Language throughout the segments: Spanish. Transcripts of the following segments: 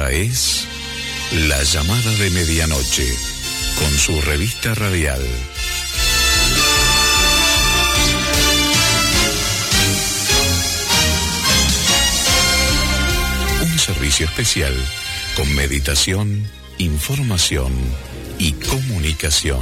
Esta es La Llamada de Medianoche, con su revista radial. Un servicio especial con meditación, información y comunicación.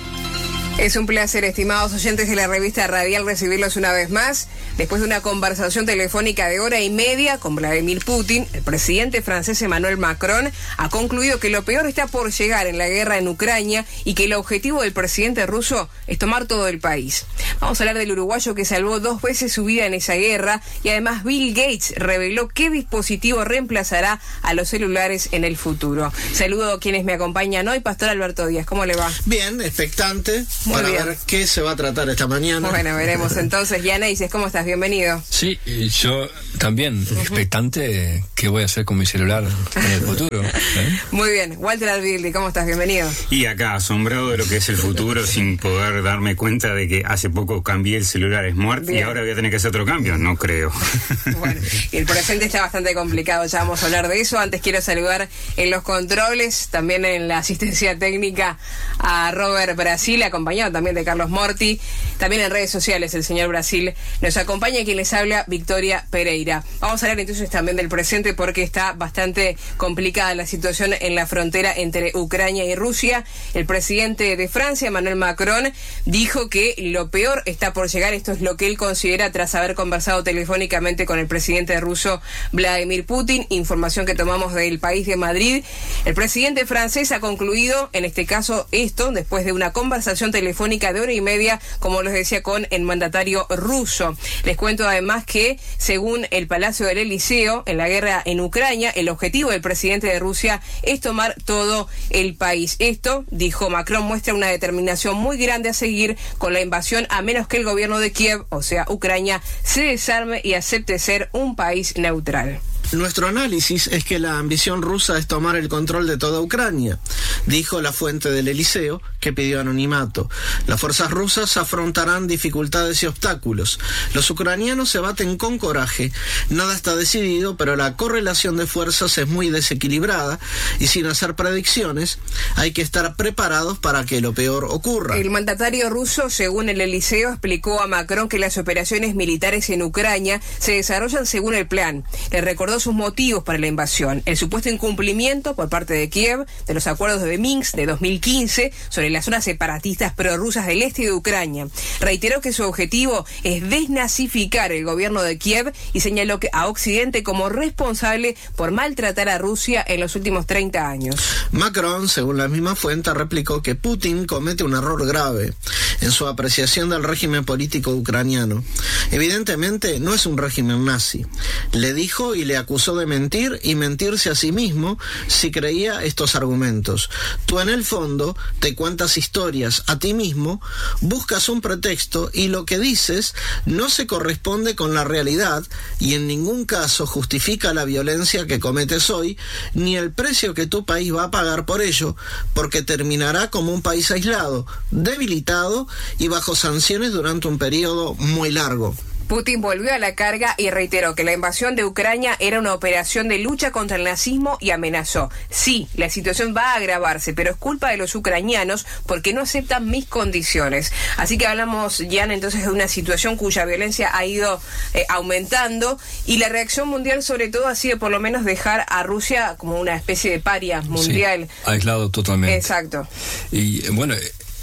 Es un placer, estimados oyentes de la revista radial, recibirlos una vez más. Después de una conversación telefónica de 1:30 con Vladimir Putin, el presidente francés Emmanuel Macron ha concluido que lo peor está por llegar en la guerra en Ucrania y que el objetivo del presidente ruso es tomar todo el país. Vamos a hablar del uruguayo que salvó 2 veces su vida en esa guerra, y además Bill Gates reveló qué dispositivo reemplazará a los celulares en el futuro. Saludo a quienes me acompañan hoy. Pastor Alberto Díaz, ¿cómo le va? Bien, expectante. Muy para bien. ver qué se va a tratar esta mañana. Bueno, veremos entonces. Yaneises, ¿cómo estás? Bienvenido. Sí, yo también, expectante qué voy a hacer con mi celular en el futuro. Muy bien. Walter Albildi, ¿cómo estás? Bienvenido. Y acá, asombrado de lo que es el futuro, sin poder darme cuenta de que hace poco cambié el celular Smart. Bien. Y ahora voy a tener que hacer otro cambio. No creo. Bueno, el presente está bastante complicado, ya vamos a hablar de eso. Antes quiero saludar en los controles, también en la asistencia técnica, a Robert Brasil, acompañado también de Carlos Morti. También en redes sociales el señor Brasil nos acompaña, y quien les habla, Victoria Pereira. Vamos a hablar entonces también del presente, porque está bastante complicada la situación en la frontera entre Ucrania y Rusia. El presidente de Francia, Emmanuel Macron, dijo que lo peor está por llegar. Esto es lo que él considera tras haber conversado telefónicamente con el presidente ruso Vladimir Putin. Información que tomamos del País de Madrid. El presidente francés ha concluido, en este caso, esto después de una conversación telefónica de 1:30, como les decía, con el mandatario ruso. Les cuento además que, según el Palacio del Eliseo, en la guerra en Ucrania, el objetivo del presidente de Rusia es tomar todo el país. Esto, dijo Macron, muestra una determinación muy grande a seguir con la invasión, a menos que el gobierno de Kiev, o sea, Ucrania, se desarme y acepte ser un país neutral. Nuestro análisis es que la ambición rusa es tomar el control de toda Ucrania, dijo la fuente del Eliseo, que pidió anonimato. Las fuerzas rusas afrontarán dificultades y obstáculos. Los ucranianos se baten con coraje. Nada está decidido, pero la correlación de fuerzas es muy desequilibrada, y sin hacer predicciones, hay que estar preparados para que lo peor ocurra. El mandatario ruso, según el Eliseo, explicó a Macron que las operaciones militares en Ucrania se desarrollan según el plan. Le recordó sus motivos para la invasión: el supuesto incumplimiento por parte de Kiev de los acuerdos de Minsk de 2015 sobre las zonas separatistas prorrusas del este de Ucrania. Reiteró que su objetivo es desnazificar el gobierno de Kiev y señaló a Occidente como responsable por maltratar a Rusia en los últimos 30 años. Macron, según la misma fuente, replicó que Putin comete un error grave en su apreciación del régimen político ucraniano. Evidentemente no es un régimen nazi. Le dijo y le acusó de mentir y mentirse a sí mismo si creía estos argumentos. Tú en el fondo te cuentas historias a ti mismo, buscas un pretexto, y lo que dices no se corresponde con la realidad y en ningún caso justifica la violencia que cometes hoy, ni el precio que tu país va a pagar por ello, porque terminará como un país aislado, debilitado y bajo sanciones durante un periodo muy largo. Putin volvió a la carga y reiteró que la invasión de Ucrania era una operación de lucha contra el nazismo, y amenazó: sí, la situación va a agravarse, pero es culpa de los ucranianos porque no aceptan mis condiciones. Así que hablamos ya entonces de una situación cuya violencia ha ido aumentando, y la reacción mundial sobre todo ha sido por lo menos dejar a Rusia como una especie de paria mundial. Sí, aislado totalmente. Exacto. Y bueno,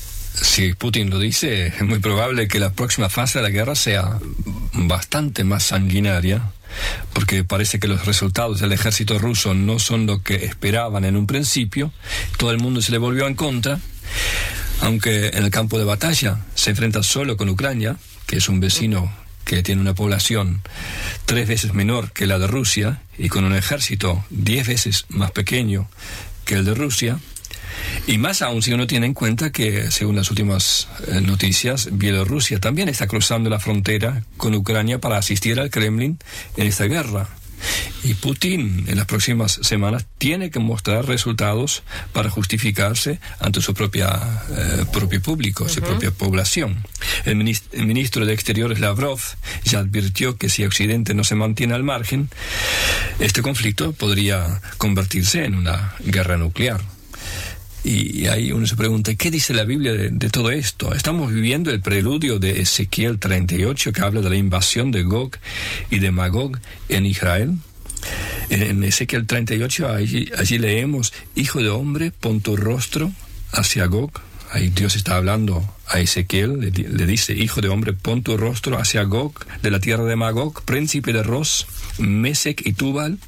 si Putin lo dice, es muy probable que la próxima fase de la guerra sea bastante más sanguinaria, porque parece que los resultados del ejército ruso no son lo que esperaban en un principio. Todo el mundo se le volvió en contra, aunque en el campo de batalla se enfrenta solo con Ucrania, que es un vecino que tiene una población 3 veces menor que la de Rusia y con un ejército 10 veces más pequeño que el de Rusia. Y más aún si uno tiene en cuenta que, según las últimas noticias, Bielorrusia también está cruzando la frontera con Ucrania para asistir al Kremlin en esta guerra. Y Putin en las próximas semanas tiene que mostrar resultados para justificarse ante su propio público, su propia población. El ministro de Exteriores Lavrov ya advirtió que si Occidente no se mantiene al margen, este conflicto podría convertirse en una guerra nuclear. Y ahí uno se pregunta, ¿qué dice la Biblia de todo esto? Estamos viviendo el preludio de Ezequiel 38, que habla de la invasión de Gog y de Magog en Israel. En Ezequiel 38, allí leemos, Hijo de hombre, pon tu rostro hacia Gog. Ahí Dios está hablando a Ezequiel, le dice, Hijo de hombre, pon tu rostro hacia Gog, de la tierra de Magog, príncipe de Ros, Mesec y Tubal,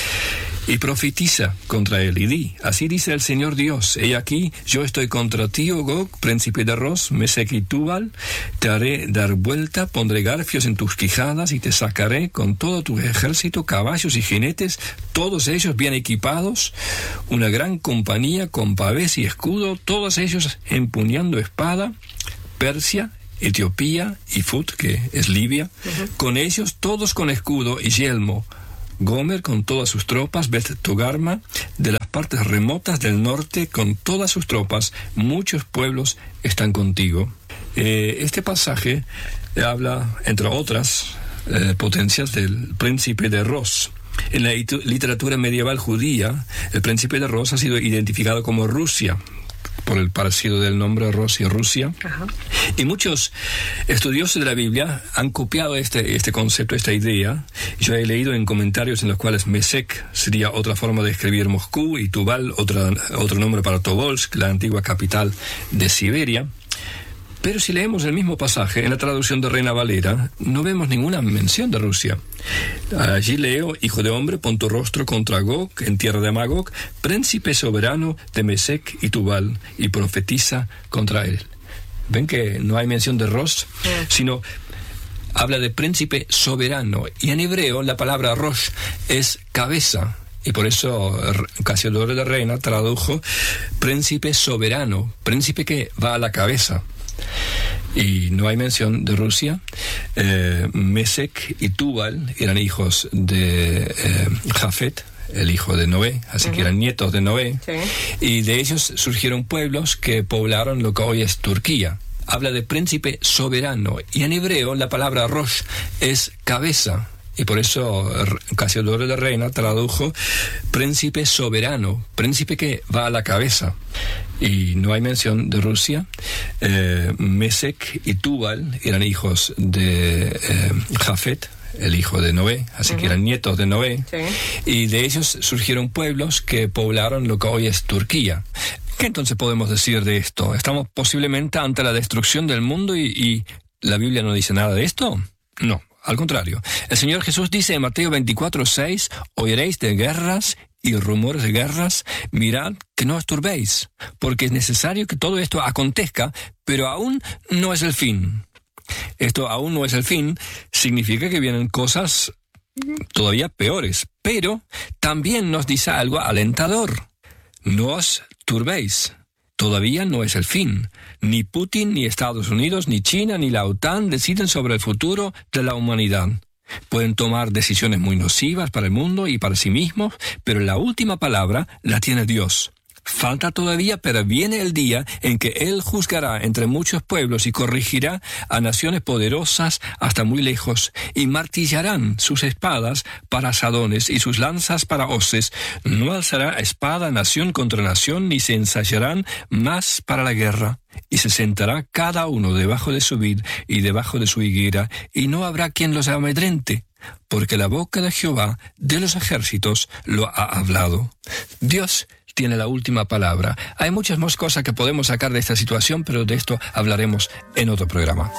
y profetiza contra él, y di, así dice el Señor Dios, he aquí, yo estoy contra ti, oh Gog, príncipe de Ros, Mesec y Tubal, te haré dar vuelta, pondré garfios en tus quijadas, y te sacaré con todo tu ejército, caballos y jinetes, todos ellos bien equipados, una gran compañía con pavés y escudo, todos ellos empuñando espada, Persia, Etiopía y Fut, que es Libia, con ellos todos con escudo y yelmo, Gomer con todas sus tropas, Bet Togarma, de las partes remotas del norte con todas sus tropas, muchos pueblos están contigo. Este pasaje habla, entre otras potencias, del príncipe de Ros. En la literatura medieval judía, el príncipe de Ros ha sido identificado como Rusia, por el parecido del nombre Ros y Rusia. Ajá. Y muchos estudiosos de la Biblia han copiado este concepto, esta idea. Yo he leído en comentarios en los cuales Mesec sería otra forma de escribir Moscú y Tubal, otro nombre para Tobolsk, la antigua capital de Siberia. Pero si leemos el mismo pasaje en la traducción de Reina Valera, no vemos ninguna mención de Rusia. Allí leo, Hijo de hombre, pon tu rostro contra Gog, en tierra de Magog, príncipe soberano de Mesec y Tubal, y profetiza contra él. ¿Ven que no hay mención de Ros? Sino habla de príncipe soberano. Y en hebreo la palabra Rosh es cabeza. Y por eso Casiodoro de Reina tradujo príncipe soberano, príncipe que va a la cabeza. Y no hay mención de Rusia. Mesec y Tubal eran hijos de Jafet, el hijo de Noé, así que eran nietos de Noé. Sí. Y de ellos surgieron pueblos que poblaron lo que hoy es Turquía. Habla de príncipe soberano. Y en hebreo la palabra Rosh es cabeza. Y por eso Casiodoro de Reina tradujo príncipe soberano, príncipe que va a la cabeza. Y no hay mención de Rusia. Mesec y Tubal eran hijos de Jafet, el hijo de Noé, así que eran nietos de Noé. Sí. Y de ellos surgieron pueblos que poblaron lo que hoy es Turquía. ¿Qué entonces podemos decir de esto? ¿Estamos posiblemente ante la destrucción del mundo y la Biblia no dice nada de esto? No. Al contrario, el Señor Jesús dice en Mateo 24:6, oiréis de guerras y rumores de guerras, mirad que no os turbéis, porque es necesario que todo esto acontezca, pero aún no es el fin. Esto aún no es el fin, significa que vienen cosas todavía peores, pero también nos dice algo alentador. No os turbéis. Todavía no es el fin. Ni Putin, ni Estados Unidos, ni China, ni la OTAN deciden sobre el futuro de la humanidad. Pueden tomar decisiones muy nocivas para el mundo y para sí mismos, pero la última palabra la tiene Dios. Falta todavía, pero viene el día en que Él juzgará entre muchos pueblos y corregirá a naciones poderosas hasta muy lejos, y martillarán sus espadas para asadones y sus lanzas para hoces. No alzará espada nación contra nación, ni se ensayarán más para la guerra. Y se sentará cada uno debajo de su vid y debajo de su higuera, y no habrá quien los amedrente, porque la boca de Jehová de los ejércitos lo ha hablado. Dios tiene la última palabra. Hay muchas más cosas que podemos sacar de esta situación, pero de esto hablaremos en otro programa.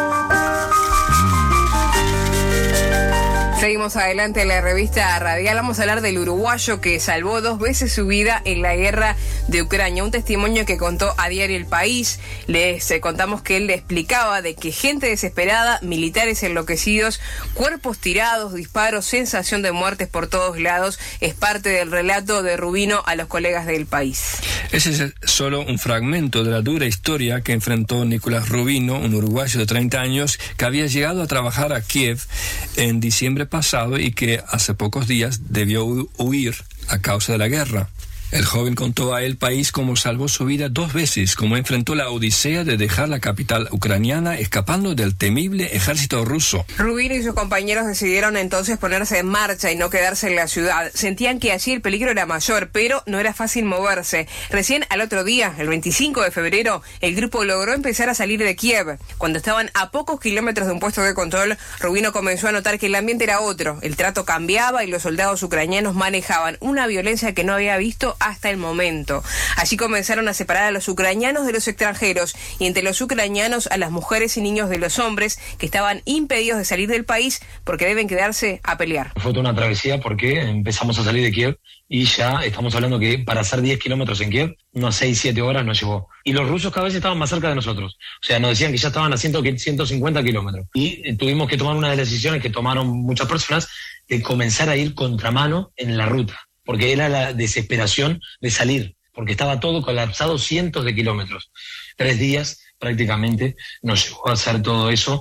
Seguimos adelante en la revista Radial. Vamos a hablar del uruguayo que salvó 2 veces su vida en la guerra de Ucrania. Un testimonio que contó a Diario El País. Les contamos que él le explicaba de que gente desesperada, militares enloquecidos, cuerpos tirados, disparos, sensación de muertes por todos lados, es parte del relato de Rubino a los colegas del País. Ese es solo un fragmento de la dura historia que enfrentó Nicolás Rubino, un uruguayo de 30 años que había llegado a trabajar a Kiev en diciembre el pasado y que hace pocos días debió huir a causa de la guerra. El joven contó a El País cómo salvó su vida 2 veces, cómo enfrentó la odisea de dejar la capital ucraniana escapando del temible ejército ruso. Rubino y sus compañeros decidieron entonces ponerse en marcha y no quedarse en la ciudad. Sentían que allí el peligro era mayor, pero no era fácil moverse. Recién al otro día, el 25 de febrero, el grupo logró empezar a salir de Kiev. Cuando estaban a pocos kilómetros de un puesto de control, Rubino comenzó a notar que el ambiente era otro. El trato cambiaba y los soldados ucranianos manejaban una violencia que no había visto hasta el momento. Allí comenzaron a separar a los ucranianos de los extranjeros y entre los ucranianos a las mujeres y niños de los hombres que estaban impedidos de salir del país porque deben quedarse a pelear. Fue toda una travesía porque empezamos a salir de Kiev y ya estamos hablando que para hacer 10 kilómetros en Kiev, unas 6-7 horas nos llevó. Y los rusos cada vez estaban más cerca de nosotros. O sea, nos decían que ya estaban a 150 kilómetros. Y tuvimos que tomar una de las decisiones que tomaron muchas personas de comenzar a ir contramano en la ruta, porque era la desesperación de salir, porque estaba todo colapsado, cientos de kilómetros. 3 días prácticamente nos llevó a hacer todo eso,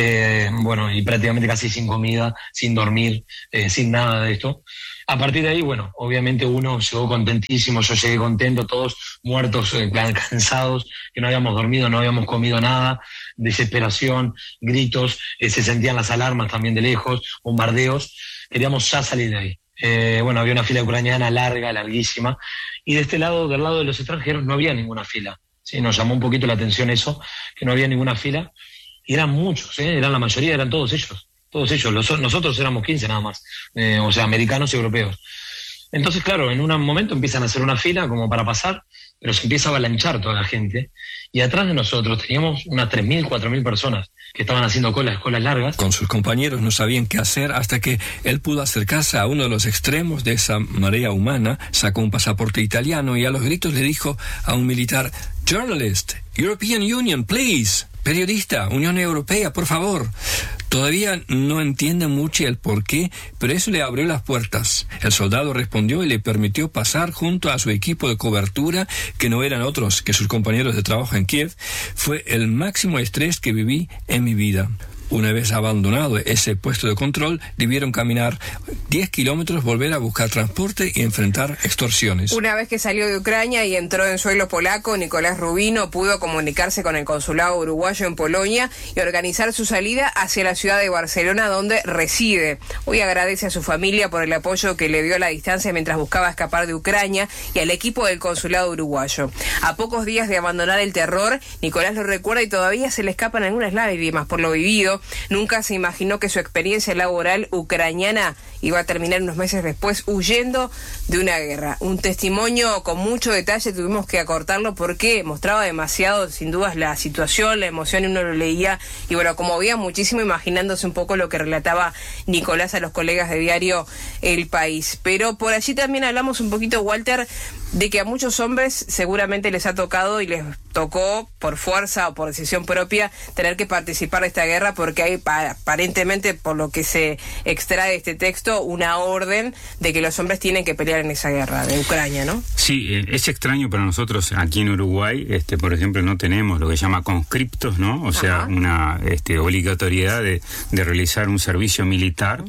y prácticamente casi sin comida, sin dormir, sin nada de esto. A partir de ahí, obviamente uno llegó contentísimo, yo llegué contento, todos muertos, cansados, que no habíamos dormido, no habíamos comido nada, desesperación, gritos, se sentían las alarmas también de lejos, bombardeos, queríamos ya salir de ahí. Había una fila ucraniana larguísima, y de este lado, del lado de los extranjeros, no había ninguna fila. Sí, nos llamó un poquito la atención eso, que no había ninguna fila, y eran muchos, eran la mayoría, eran todos ellos, nosotros éramos 15 nada más, americanos y europeos. Entonces, claro, en un momento empiezan a hacer una fila como para pasar, pero se empieza a avalanchar toda la gente, y atrás de nosotros teníamos unas 3.000, 4.000 personas que estaban haciendo colas largas. Con sus compañeros no sabían qué hacer hasta que él pudo acercarse a uno de los extremos de esa marea humana, sacó un pasaporte italiano y a los gritos le dijo a un militar: "Journalist, European Union, please". Periodista, Unión Europea, por favor. Todavía no entiende mucho el porqué, pero eso le abrió las puertas. El soldado respondió y le permitió pasar junto a su equipo de cobertura, que no eran otros que sus compañeros de trabajo en Kiev. Fue el máximo estrés que viví en mi vida. Una vez abandonado ese puesto de control, debieron caminar 10 kilómetros, volver a buscar transporte y enfrentar extorsiones. Una vez que salió de Ucrania y entró en suelo polaco, Nicolás Rubino pudo comunicarse con el consulado uruguayo en Polonia y organizar su salida hacia la ciudad de Barcelona, donde reside. Hoy agradece a su familia por el apoyo que le dio a la distancia mientras buscaba escapar de Ucrania y al equipo del consulado uruguayo. A pocos días de abandonar el terror, Nicolás lo recuerda y todavía se le escapan algunas lágrimas por lo vivido. Nunca se imaginó que su experiencia laboral ucraniana iba a terminar unos meses después huyendo de una guerra. Un testimonio con mucho detalle, tuvimos que acortarlo porque mostraba demasiado, sin dudas, la situación, la emoción, y uno lo leía y conmovía muchísimo imaginándose un poco lo que relataba Nicolás a los colegas de diario El País. Pero por allí también hablamos un poquito, Walter, de que a muchos hombres seguramente les ha tocado y les tocó por fuerza o por decisión propia tener que participar de esta guerra, porque hay aparentemente, por lo que se extrae de este texto, una orden de que los hombres tienen que pelear en esa guerra de Ucrania, ¿no? Sí, es extraño para nosotros aquí en Uruguay, por ejemplo, no tenemos lo que se llama conscriptos, ¿no? O sea, una obligatoriedad de realizar un servicio militar,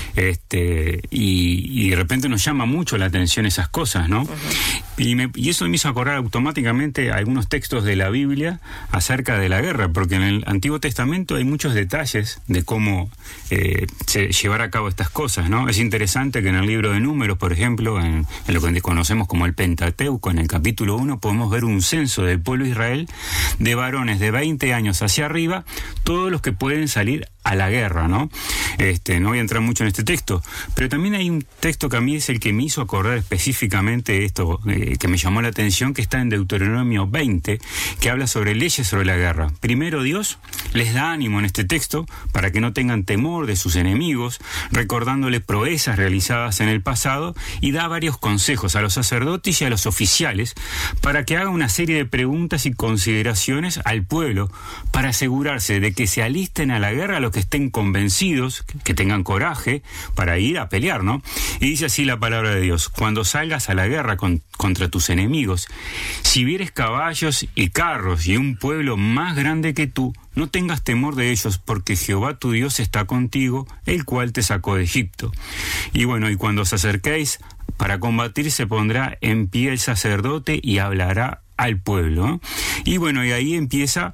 y de repente nos llama mucho la atención esas cosas, ¿no? Y eso me hizo acordar automáticamente algunos textos de la Biblia acerca de la guerra, porque en el Antiguo Testamento hay muchos detalles de cómo llevar a cabo estas cosas, ¿no? Es interesante que en el libro de Números, por ejemplo, en lo que conocemos como el Pentateuco, en el capítulo 1, podemos ver un censo del pueblo de Israel de varones de 20 años hacia arriba, todos los que pueden salir a la guerra, ¿no? No voy a entrar mucho en este texto, pero también hay un texto que a mí es el que me hizo acordar específicamente esto, que me llamó la atención, que está en Deuteronomio 20, que habla sobre leyes sobre la guerra. Primero, Dios les da ánimo en este texto para que no tengan temor de sus enemigos, recordándoles proezas realizadas en el pasado, y da varios consejos a los sacerdotes y a los oficiales para que hagan una serie de preguntas y consideraciones al pueblo para asegurarse de que se alisten a la guerra a los que que estén convencidos, que tengan coraje para ir a pelear, ¿no? Y dice así la palabra de Dios: cuando salgas a la guerra contra tus enemigos, si vieres caballos y carros y un pueblo más grande que tú, no tengas temor de ellos, porque Jehová tu Dios está contigo, el cual te sacó de Egipto. Y bueno, y cuando os acerquéis para combatir, se pondrá en pie el sacerdote y hablará al pueblo, ¿no? Y bueno, y ahí empieza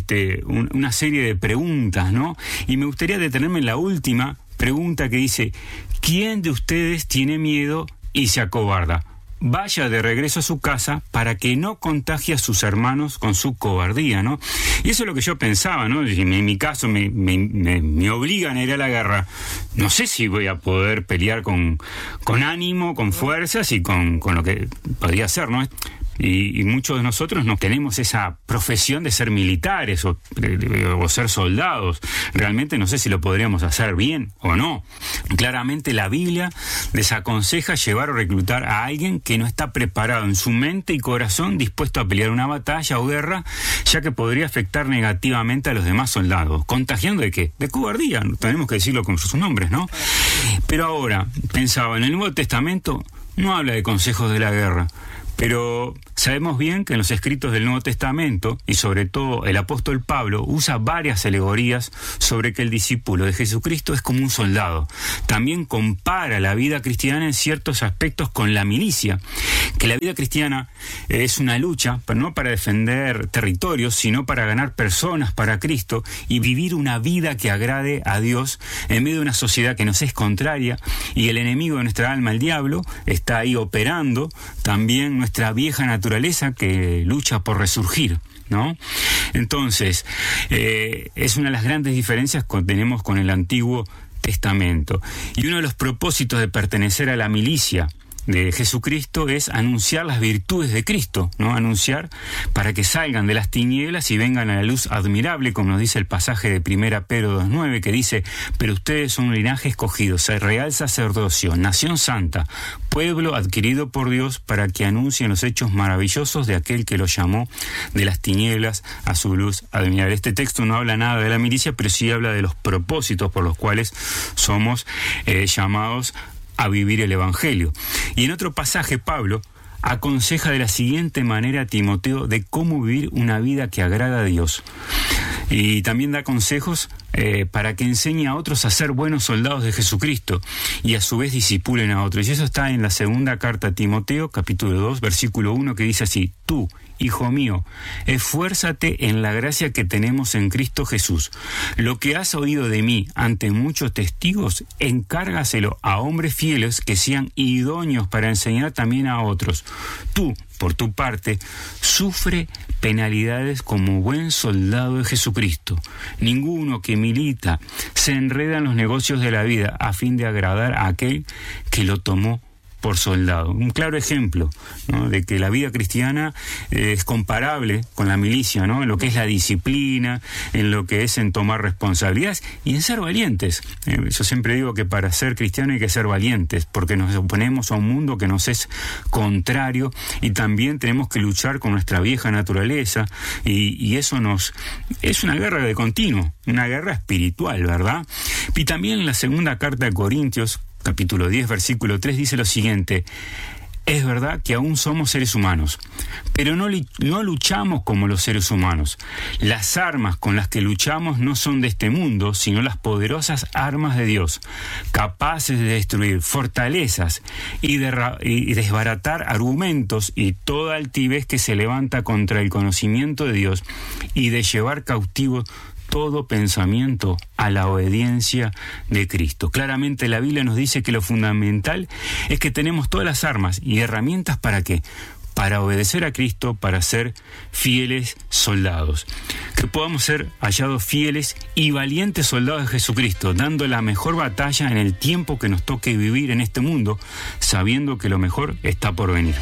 una serie de preguntas, ¿no? Y me gustaría detenerme en la última pregunta que dice: ¿quién de ustedes tiene miedo y se acobarda? Vaya de regreso a su casa para que no contagie a sus hermanos con su cobardía, ¿no? Y eso es lo que yo pensaba, ¿no? En mi caso me obligan a ir a la guerra. No sé si voy a poder pelear con ánimo, con fuerzas y con lo que podría ser, ¿no? Y muchos de nosotros no tenemos esa profesión de ser militares o ser soldados. Realmente no sé si lo podríamos hacer bien o no. Claramente la Biblia desaconseja llevar o reclutar a alguien que no está preparado en su mente y corazón, dispuesto a pelear una batalla o guerra, ya que podría afectar negativamente a los demás soldados. ¿Contagiando de qué? De cobardía. Tenemos que decirlo con sus nombres, ¿no? Pero ahora, pensaba, en el Nuevo Testamento no habla de consejos de la guerra. Pero sabemos bien que en los escritos del Nuevo Testamento, y sobre todo el apóstol Pablo, usa varias alegorías sobre que el discípulo de Jesucristo es como un soldado. También compara la vida cristiana en ciertos aspectos con la milicia, que la vida cristiana es una lucha, pero no para defender territorios, sino para ganar personas para Cristo y vivir una vida que agrade a Dios en medio de una sociedad que nos es contraria, y el enemigo de nuestra alma, el diablo, está ahí operando también nuestra vieja naturaleza que lucha por resurgir, ¿no? Entonces, es una de las grandes diferencias que tenemos con el Antiguo Testamento. Y uno de los propósitos de pertenecer a la milicia de Jesucristo es anunciar las virtudes de Cristo, ¿no? Anunciar para que salgan de las tinieblas y vengan a la luz admirable, como nos dice el pasaje de 1 Pedro 2:9, que dice: pero ustedes son un linaje escogido, real sacerdocio, nación santa, pueblo adquirido por Dios, para que anuncien los hechos maravillosos de aquel que los llamó de las tinieblas a su luz admirable. Este texto no habla nada de la milicia, pero sí habla de los propósitos por los cuales somos llamados a vivir el Evangelio. Y en otro pasaje Pablo aconseja de la siguiente manera a Timoteo de cómo vivir una vida que agrada a Dios. Y también da consejos para que enseñe a otros a ser buenos soldados de Jesucristo y a su vez discipulen a otros. Y eso está en la segunda carta a Timoteo, capítulo 2, versículo 1, que dice así: tú, hijo mío, esfuérzate en la gracia que tenemos en Cristo Jesús. Lo que has oído de mí ante muchos testigos, encárgaselo a hombres fieles que sean idóneos para enseñar también a otros. Tú, por tu parte, sufre penalidades como buen soldado de Jesucristo. Ninguno que milita se enreda en los negocios de la vida a fin de agradar a aquel que lo tomó por soldado. Un claro ejemplo, ¿no?, de que la vida cristiana es comparable con la milicia, ¿no?, en lo que es la disciplina, en lo que es en tomar responsabilidades y en ser valientes. Yo siempre digo que para ser cristiano hay que ser valientes, porque nos oponemos a un mundo que nos es contrario, y también tenemos que luchar con nuestra vieja naturaleza, y eso es una guerra de continuo, una guerra espiritual, ¿verdad? Y también en la segunda carta de Corintios, capítulo 10, versículo 3, dice lo siguiente: es verdad que aún somos seres humanos, pero no luchamos como los seres humanos. Las armas con las que luchamos no son de este mundo, sino las poderosas armas de Dios, capaces de destruir fortalezas y desbaratar argumentos y toda altivez que se levanta contra el conocimiento de Dios, y de llevar cautivo todo pensamiento a la obediencia de Cristo. Claramente la Biblia nos dice que lo fundamental es que tenemos todas las armas y herramientas ¿para qué? Para obedecer a Cristo, para ser fieles soldados. Que podamos ser hallados fieles y valientes soldados de Jesucristo, dando la mejor batalla en el tiempo que nos toque vivir en este mundo, sabiendo que lo mejor está por venir.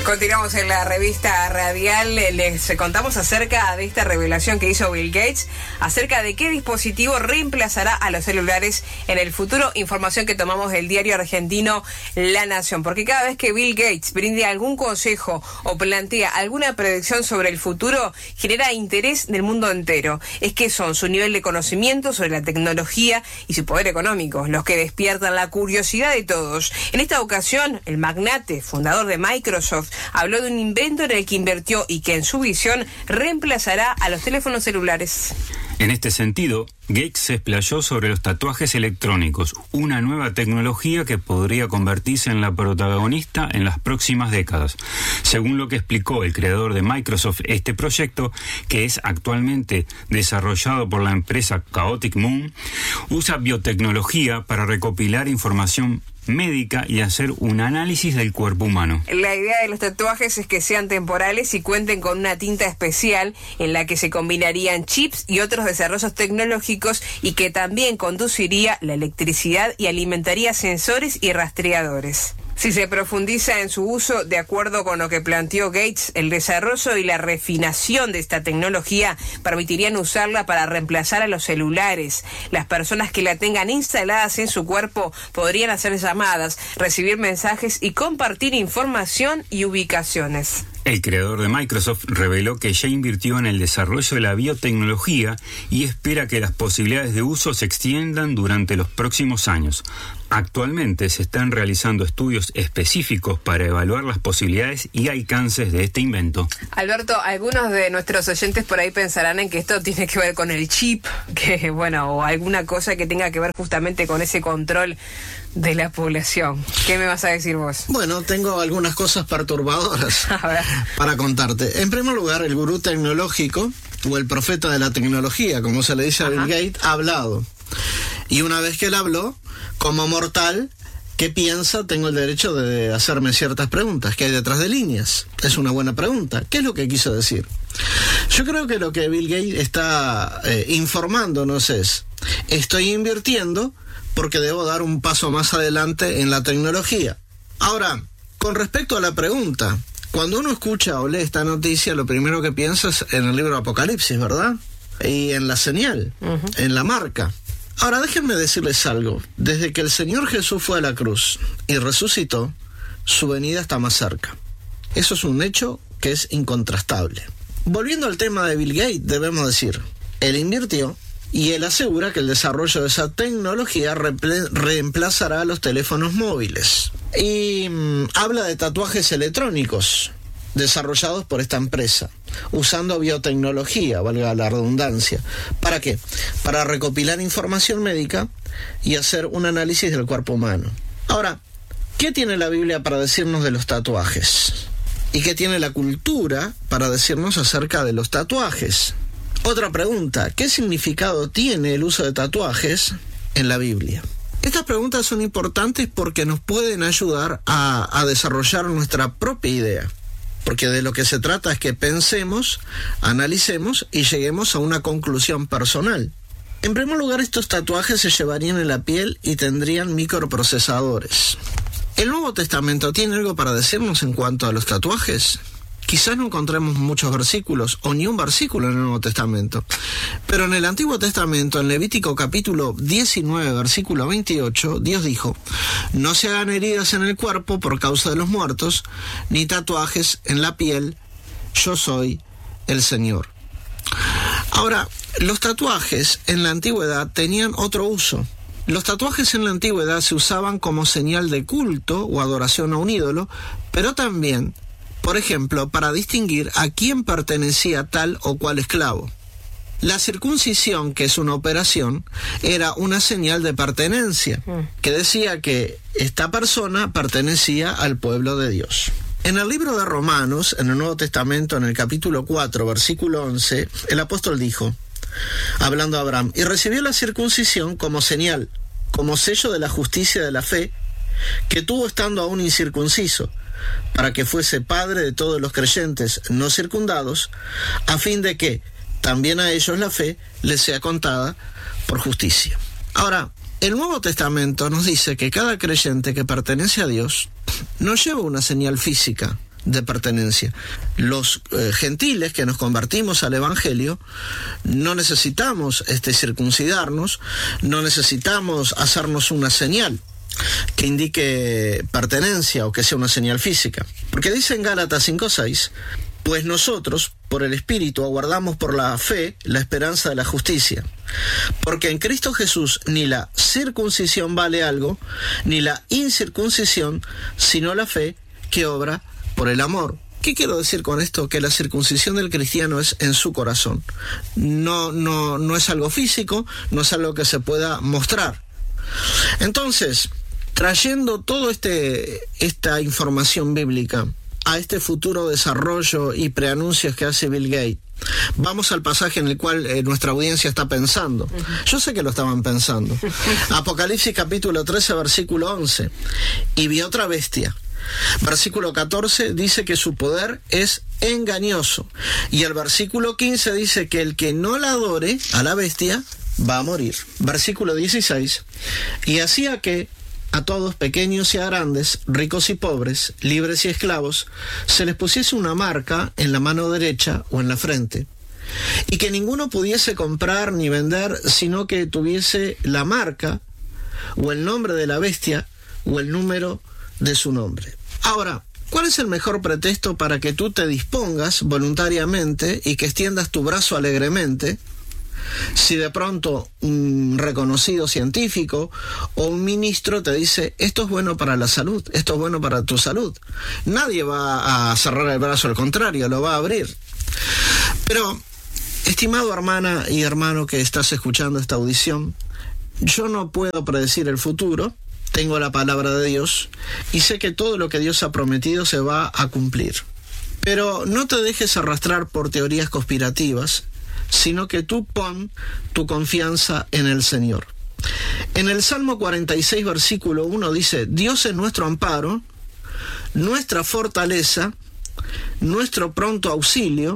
Continuamos en la revista radial, les contamos acerca de esta revelación que hizo Bill Gates, acerca de qué dispositivo reemplazará a los celulares en el futuro, información que tomamos del diario argentino La Nación, porque cada vez que Bill Gates brinde algún consejo o plantea alguna predicción sobre el futuro, genera interés del mundo entero. Es que son su nivel de conocimiento sobre la tecnología y su poder económico los que despiertan la curiosidad de todos. En esta ocasión, el magnate, fundador de Microsoft, habló de un invento en el que invirtió y que en su visión reemplazará a los teléfonos celulares. En este sentido, Gates se explayó sobre los tatuajes electrónicos, una nueva tecnología que podría convertirse en la protagonista en las próximas décadas. Según lo que explicó el creador de Microsoft, este proyecto, que es actualmente desarrollado por la empresa Chaotic Moon, usa biotecnología para recopilar información médica y hacer un análisis del cuerpo humano. La idea de los tatuajes es que sean temporales y cuenten con una tinta especial en la que se combinarían chips y otros desarrollos tecnológicos y que también conduciría la electricidad y alimentaría sensores y rastreadores. Si se profundiza en su uso, de acuerdo con lo que planteó Gates, el desarrollo y la refinación de esta tecnología permitirían usarla para reemplazar a los celulares. Las personas que la tengan instaladas en su cuerpo podrían hacer llamadas, recibir mensajes y compartir información y ubicaciones. El creador de Microsoft reveló que ya invirtió en el desarrollo de la biotecnología y espera que las posibilidades de uso se extiendan durante los próximos años. Actualmente se están realizando estudios específicos para evaluar las posibilidades y alcances de este invento. Alberto, algunos de nuestros oyentes por ahí pensarán en que esto tiene que ver con el chip, o alguna cosa que tenga que ver justamente con ese control de la población. ¿Qué me vas a decir vos? Bueno, tengo algunas cosas perturbadoras para contarte. En primer lugar, el gurú tecnológico, o el profeta de la tecnología, como se le dice a Bill Gates, ha hablado. Y una vez que él habló, como mortal, ¿qué piensa? Tengo el derecho de hacerme ciertas preguntas. ¿Qué hay detrás de líneas? Es una buena pregunta. ¿Qué es lo que quiso decir? Yo creo que lo que Bill Gates está informándonos es: estoy invirtiendo porque debo dar un paso más adelante en la tecnología. Ahora, con respecto a la pregunta, cuando uno escucha o lee esta noticia, lo primero que piensa es en el libro Apocalipsis, ¿verdad? Y en la señal, en la marca. Ahora, déjenme decirles algo. Desde que el Señor Jesús fue a la cruz y resucitó, su venida está más cerca. Eso es un hecho que es incontrastable. Volviendo al tema de Bill Gates, debemos decir, él invirtió y él asegura que el desarrollo de esa tecnología reemplazará a los teléfonos móviles. Y habla de tatuajes electrónicos desarrollados por esta empresa, usando biotecnología, valga la redundancia. ¿Para qué? Para recopilar información médica y hacer un análisis del cuerpo humano. Ahora, ¿qué tiene la Biblia para decirnos de los tatuajes? ¿Y qué tiene la cultura para decirnos acerca de los tatuajes? Otra pregunta, ¿qué significado tiene el uso de tatuajes en la Biblia? Estas preguntas son importantes porque nos pueden ayudar a desarrollar nuestra propia idea. Porque de lo que se trata es que pensemos, analicemos y lleguemos a una conclusión personal. En primer lugar, estos tatuajes se llevarían en la piel y tendrían microprocesadores. ¿El Nuevo Testamento tiene algo para decirnos en cuanto a los tatuajes? Quizás no encontremos muchos versículos o ni un versículo en el Nuevo Testamento, pero en el Antiguo Testamento, en Levítico capítulo 19, versículo 28, Dios dijo: no se hagan heridas en el cuerpo por causa de los muertos, ni tatuajes en la piel, yo soy el Señor. Ahora, los tatuajes en la antigüedad tenían otro uso. Los tatuajes en la antigüedad se usaban como señal de culto o adoración a un ídolo, pero también, por ejemplo, para distinguir a quién pertenecía tal o cual esclavo. La circuncisión, que es una operación, era una señal de pertenencia, que decía que esta persona pertenecía al pueblo de Dios. En el libro de Romanos, en el Nuevo Testamento, en el capítulo 4, versículo 11, el apóstol dijo, hablando a Abraham, y recibió la circuncisión como señal, como sello de la justicia de la fe, que tuvo estando aún incircunciso, para que fuese padre de todos los creyentes no circundados, a fin de que también a ellos la fe les sea contada por justicia. Ahora, el Nuevo Testamento nos dice que cada creyente que pertenece a Dios no lleva una señal física, de pertenencia. Los gentiles que nos convertimos al Evangelio no necesitamos circuncidarnos, no necesitamos hacernos una señal que indique pertenencia o que sea una señal física. Porque dice en Gálatas 5:6, pues nosotros, por el Espíritu, aguardamos por la fe la esperanza de la justicia. Porque en Cristo Jesús ni la circuncisión vale algo, ni la incircuncisión, sino la fe que obra por el amor. ¿Qué quiero decir con esto? Que la circuncisión del cristiano es en su corazón. No es algo físico, no es algo que se pueda mostrar. Entonces, trayendo toda esta información bíblica a este futuro desarrollo y preanuncios que hace Bill Gates, vamos al pasaje en el cual nuestra audiencia está pensando. Yo sé que lo estaban pensando. Apocalipsis capítulo 13, versículo 11. Y vi otra bestia. Versículo 14 dice que su poder es engañoso. Y el versículo 15 dice que el que no la adore a la bestia va a morir. Versículo 16. Y hacía que a todos, pequeños y a grandes, ricos y pobres, libres y esclavos, se les pusiese una marca en la mano derecha o en la frente, y que ninguno pudiese comprar ni vender, sino que tuviese la marca o el nombre de la bestia o el número de su nombre. Ahora, ¿cuál es el mejor pretexto para que tú te dispongas voluntariamente y que extiendas tu brazo alegremente si de pronto un reconocido científico o un ministro te dice esto es bueno para la salud, esto es bueno para tu salud? Nadie va a cerrar el brazo, al contrario, lo va a abrir. Pero, estimado hermana y hermano que estás escuchando esta audición, yo no puedo predecir el futuro. Tengo la palabra de Dios y sé que todo lo que Dios ha prometido se va a cumplir. Pero no te dejes arrastrar por teorías conspirativas, sino que tú pon tu confianza en el Señor. En el Salmo 46, versículo 1 dice: Dios es nuestro amparo, nuestra fortaleza, nuestro pronto auxilio,